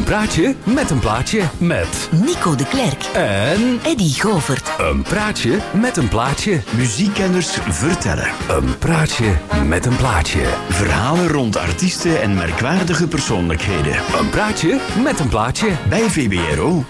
praatje met een plaatje met Nico de Klerk en Eddy Govert. een praatje met een plaatje. Muziekkenners vertellen. Een praatje met een plaatje. Verhalen rond artiesten en merkwaardige persoonlijkheden. Een praatje met een plaatje. Bij VBRO.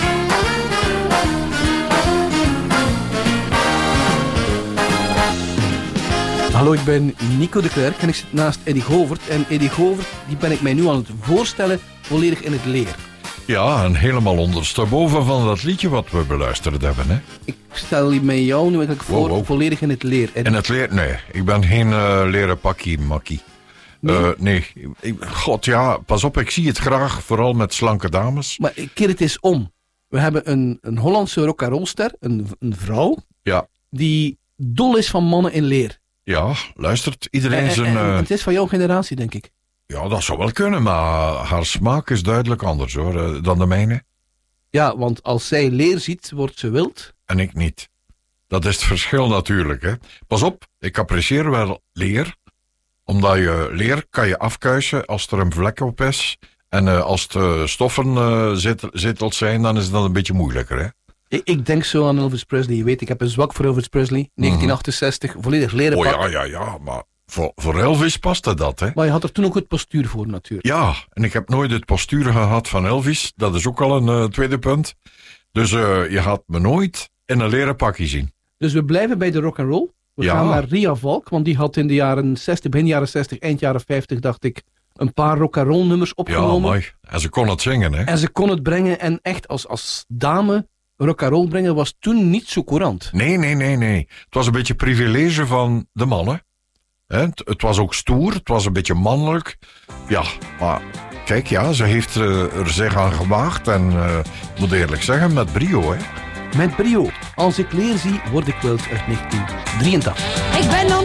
Hallo, ik ben Nico de Klerk en ik zit naast Eddy Govert. En Eddy Govert, die ben ik mij nu aan het voorstellen, volledig in het leer. Ja, en helemaal ondersteboven van dat liedje wat we beluisterd hebben, hè. Ik stel mij jou nu eigenlijk voor, Wow. volledig in het leer. Eddy. En het leer... Nee, ik ben geen leren pakkie-makkie. Nee. God, ja, pas op, ik zie het graag, vooral met slanke dames. Maar keer het eens om. We hebben een Hollandse rock-and-rollster, een vrouw, Ja, die dol is van mannen in leer. ja, luistert. Iedereen zijn... En het is van jouw generatie, denk ik. Ja, dat zou wel kunnen, maar haar smaak is duidelijk anders, hoor, dan de mijne. Ja, want als zij leer ziet, wordt ze wild. En ik niet. Dat is het verschil natuurlijk, hè. Pas op, ik apprecieer wel leer. Omdat je leer kan je afkuisen als er een vlek op is. En als de stoffen zitteld zijn, dan is dat een beetje moeilijker, hè. Ik denk zo aan Elvis Presley. Je weet, ik heb een zwak voor Elvis Presley. 1968, volledig leren pak. Oh ja, maar voor Elvis paste dat, hè. Maar je had er toen ook het postuur voor, natuurlijk. Ja, en ik heb nooit het postuur gehad van Elvis. Dat is ook al een tweede punt. Dus je gaat me nooit in een leren pakje zien. Dus we blijven bij de rock'n'roll. We Ja. gaan naar Ria Valk, want die had in de jaren 60, begin jaren 60, eind jaren 50, dacht ik, een paar rock'n'roll nummers Ja, opgenomen. mooi. En ze kon het zingen, hè. En ze kon het brengen en echt als dame rock'n'roll brengen was toen niet zo courant. Nee. Het was een beetje privilege van de mannen. Hè? Het was ook stoer, het was een beetje mannelijk. Ja, maar kijk, ja, ze heeft er zich aan gewaagd. En ik moet eerlijk zeggen, met brio, hè. Met brio. Als ik leer zie, word ik wild uit 1983. Ik ben